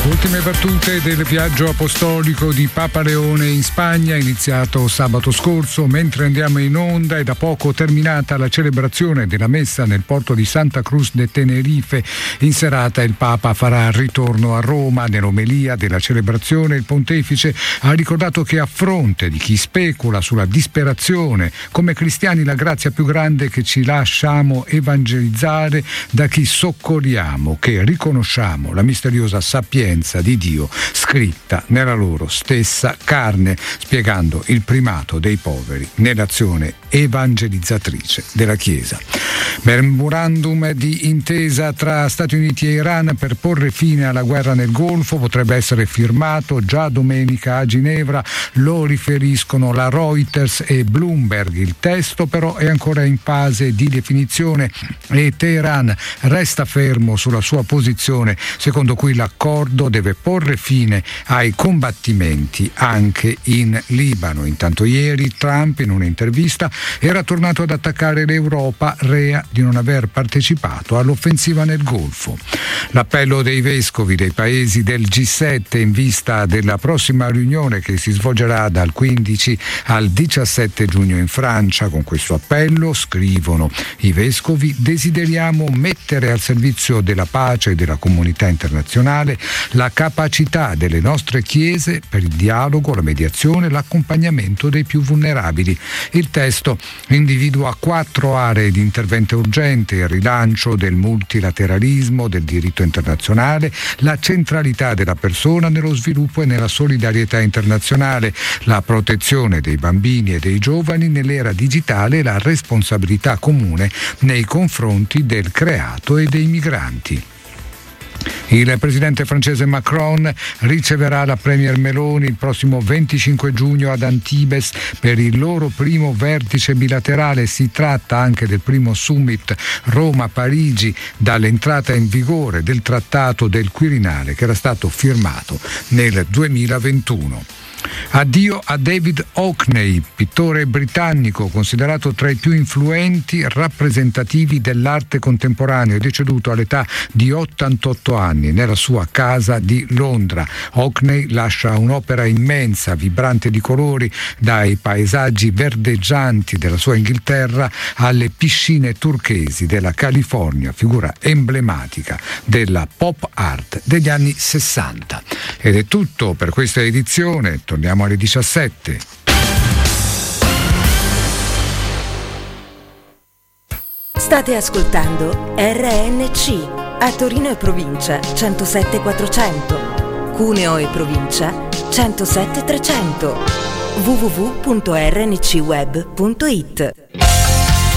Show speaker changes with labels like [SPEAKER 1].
[SPEAKER 1] Ultime battute del viaggio apostolico di Papa Leone in Spagna, iniziato sabato scorso. Mentre andiamo in onda è da poco terminata la celebrazione della messa nel porto di Santa Cruz de Tenerife. In serata il Papa farà ritorno a Roma. Nell'omelia della celebrazione il pontefice ha ricordato che a fronte di chi specula sulla disperazione, come cristiani la grazia più grande che ci lasciamo evangelizzare da chi soccorriamo, che riconosciamo la misteriosa sapienza di Dio scritta nella loro stessa carne, spiegando il primato dei poveri nell'azione evangelizzatrice della Chiesa. Memorandum di intesa tra Stati Uniti e Iran per porre fine alla guerra nel Golfo potrebbe essere firmato già domenica a Ginevra, lo riferiscono la Reuters e Bloomberg. Il testo però è ancora in fase di definizione e Teheran resta fermo sulla sua posizione, secondo cui l'accordo deve porre fine ai combattimenti anche in Libano. Intanto ieri Trump in un'intervista era tornato ad attaccare l'Europa, rea di non aver partecipato all'offensiva nel Golfo. L'appello dei vescovi dei paesi del G7 in vista della prossima riunione che si svolgerà dal 15 al 17 giugno in Francia. Con questo appello, scrivono i vescovi, desideriamo mettere al servizio della pace e della comunità internazionale la capacità delle nostre chiese per il dialogo, la mediazione e l'accompagnamento dei più vulnerabili. Il testo individua 4 aree di intervento urgente: il rilancio del multilateralismo, del diritto internazionale, la centralità della persona nello sviluppo e nella solidarietà internazionale, la protezione dei bambini e dei giovani nell'era digitale e la responsabilità comune nei confronti del creato e dei migranti. Il presidente francese Macron riceverà la premier Meloni il prossimo 25 giugno ad Antibes per il loro primo vertice bilaterale. Si tratta anche del primo summit Roma-Parigi dall'entrata in vigore del trattato del Quirinale che era stato firmato nel 2021. Addio a David Hockney, pittore britannico considerato tra i più influenti rappresentativi dell'arte contemporanea, deceduto all'età di 88 anni nella sua casa di Londra. Hockney lascia un'opera immensa, vibrante di colori, dai paesaggi verdeggianti della sua Inghilterra alle piscine turchesi della California, figura emblematica della pop art degli anni 60. Ed è tutto per questa edizione. Torniamo alle 17.
[SPEAKER 2] State ascoltando RNC a Torino e provincia 107.400, Cuneo e provincia 107.300, www.rncweb.it.